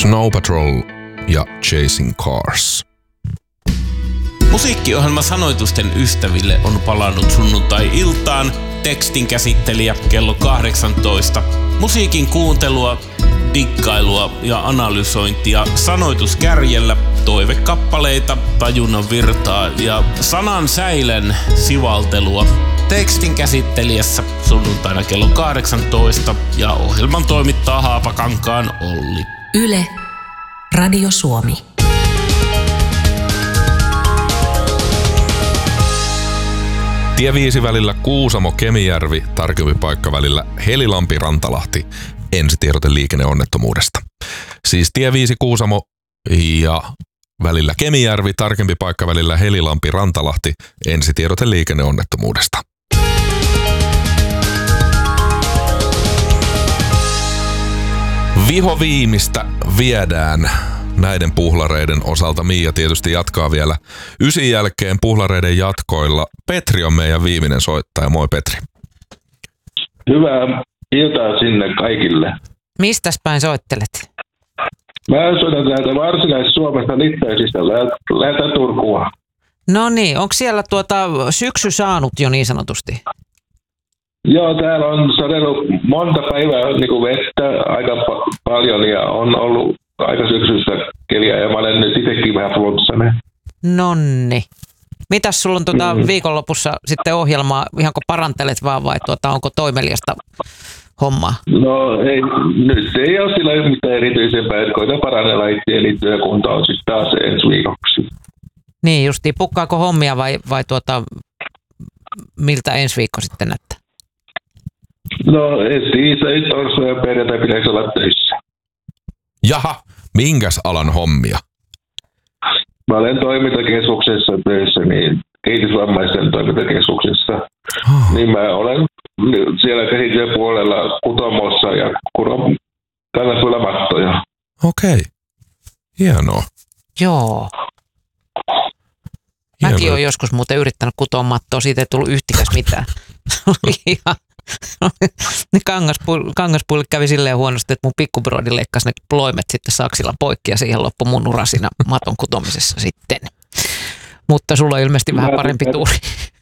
Snow Patrol ja Chasing Cars. Musiikkiohjelma Sanoitusten ystäville on palannut sunnuntai-iltaan. Tekstin käsittelijä kello 18. Musiikin kuuntelua, dikkailua ja analysointia sanoituskärjellä, toivekappaleita, tajunnan virtaa ja sanan säilen sivaltelua. Tekstin käsittelijässä sunnuntaina kello 18 ja ohjelman toimittaa Haapakankaan Olli. Yle, Radio Suomi. Tie 5 välillä Kuusamo-Kemijärvi, tarkempi paikka välillä Helilampi-Rantalahti. Ensitiedote liikenneonnettomuudesta. Siis tie 5 Kuusamo ja välillä Kemijärvi, tarkempi paikka välillä Helilampi-Rantalahti. Ensitiedote liikenneonnettomuudesta. Vihoviimistä viedään näiden puhlareiden osalta. Miia tietysti jatkaa vielä 9 jälkeen puhlareiden jatkoilla. Petri on meidän viimeinen soittaja. Moi Petri. Hyvää iltaa sinne kaikille. Mistäs päin soittelet? Mä soitan täältä Varsinais-Suomesta Litteisistä läheltä Turkua. No niin, onko siellä syksy saanut jo niin sanotusti? Joo, täällä on sadellut monta päivää niin vettä aika paljon ja on ollut aika syksyssä keliä ja mä olen nyt itsekin vähän flunssainen. Nonni. Mitäs sulla on viikonlopussa sitten ohjelmaa? Ihanko parantelet vaan vai onko toimeliasta hommaa? No ei, nyt ei ole sillä mitään erityisempää, että koitan parannella itseäni työkunta on sitten taas ensi viikoksi. Niin justiin, pukkaako hommia vai miltä ensi viikko sitten näyttää? No ensi torstai ja perjantai pitäisi olla töissä. Jaha, minkäs alan hommia? Mä olen toimintakeskuksessa töissä, niin kehitysvammaisten toimintakeskuksessa. Niin mä olen siellä käsityöpuolella kutomossa ja kannasvuilla mattoja. Okei, hienoa. Joo. Mäkin olen joskus muuten yrittänyt kutoa mattoa, siitä ei tullut yhtikäs mitään. Kangaspuille kävi silleen huonosti, että mun pikkubrodi leikkasi ne ploimet sitten saksilla poikki ja siihen loppui mun ura siinä maton kutomisessa sitten. Mutta sulla on ilmeisesti vähän parempi tuuri.